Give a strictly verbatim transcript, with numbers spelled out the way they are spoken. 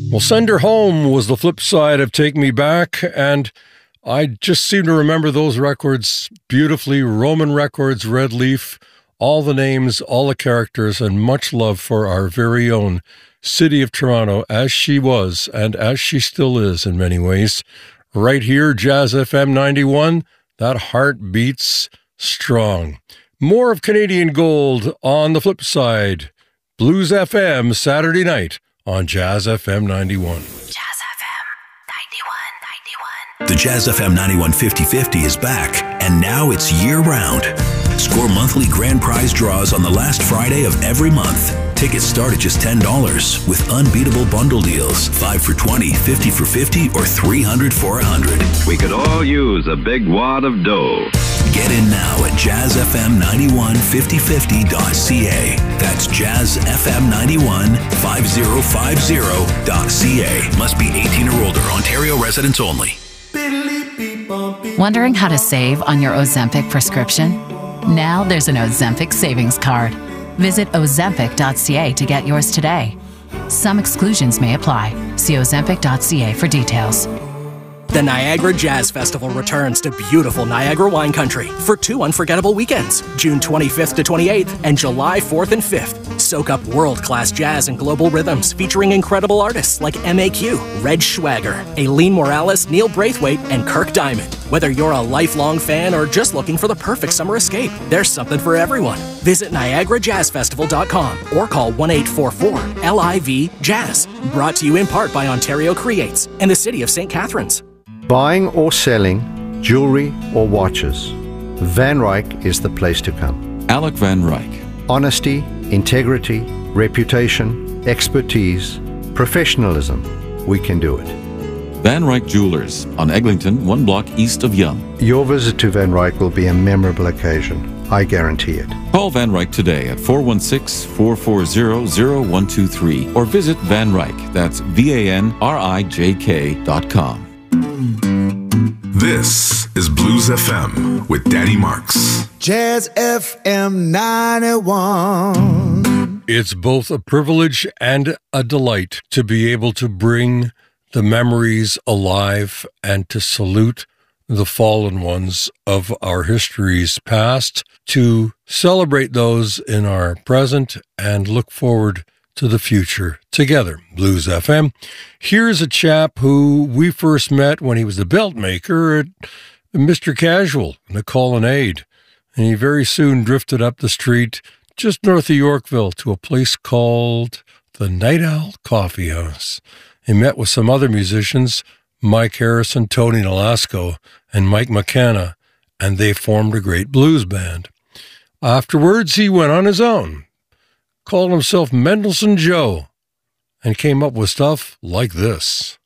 Well, Send Her Home was the flip side of Take Me Back, and I just seem to remember those records beautifully. Roman Records, Red Leaf, all the names, all the characters, and much love for our very own city of Toronto, as she was and as she still is in many ways. Right here, Jazz F M ninety-one, that heart beats strong. More of Canadian Gold on the flip side. Blues F M, Saturday night on Jazz F M ninety-one. Jazz F M ninety-one ninety-one. The Jazz F M ninety-one fifty fifty is back, and now it's year-round. Score monthly grand prize draws on the last Friday of every month. Tickets start at just ten dollars with unbeatable bundle deals. five for twenty, fifty for fifty, or three hundred for one hundred. We could all use a big wad of dough. Get in now at jazz f m ninety-one fifty fifty dot c a. That's jazz f m ninety-one fifty fifty dot c a. Must be eighteen or older. Ontario residents only. Wondering how to save on your Ozempic prescription? Now there's an Ozempic savings card. Visit ozempic dot c a to get yours today. Some exclusions may apply. See ozempic dot c a for details. The Niagara Jazz Festival returns to beautiful Niagara wine country for two unforgettable weekends, June twenty-fifth to twenty-eighth and July fourth and fifth. Soak up world-class jazz and global rhythms featuring incredible artists like M A Q, Red Schwager, Aileen Morales, Neil Braithwaite, and Kirk Diamond. Whether you're a lifelong fan or just looking for the perfect summer escape, there's something for everyone. Visit niagara jazz festival dot com or call one eight four four L I V Jazz. Brought to you in part by Ontario Creates and the City of Saint Catharines. Buying or selling jewelry or watches, Van Ryck is the place to come. Alec Van Ryck. Honesty, integrity, reputation, expertise, professionalism. We can do it. Van Ryck Jewelers on Eglinton, one block east of Yonge. Your visit to Van Ryck will be a memorable occasion. I guarantee it. Call Van Ryck today at four one six, four four zero, zero one two three or visit Van Ryck, that's V A N R I J K dot com. This is Blues F M with Danny Marks. Jazz F M ninety-one. It's both a privilege and a delight to be able to bring the memories alive and to salute the fallen ones of our histories past, to celebrate those in our present and look forward to the future together. Blues F M. Here's a chap who we first met when he was the belt maker at Mister Casual in the Colonnade, and he very soon drifted up the street just north of Yorkville to a place called the Night Owl Coffee House. He met with some other musicians, Mike Harrison, Tony Nolasco, and Mike McKenna, and they formed a great blues band. Afterwards, he went on his own, called himself Mendelssohn Joe, and came up with stuff like this.